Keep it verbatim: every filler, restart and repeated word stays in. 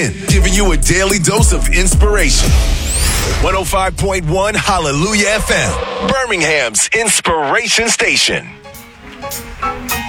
Giving you a daily dose of inspiration. one oh five point one Hallelujah F M, Birmingham's inspiration station.